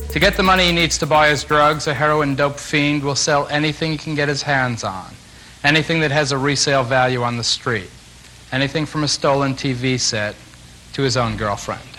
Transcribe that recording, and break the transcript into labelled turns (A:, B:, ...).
A: To get the money he needs to buy his drugs, a heroin dope fiend will sell anything he can get his hands on, anything that has a resale value on the street, anything from a stolen TV set to his own girlfriend.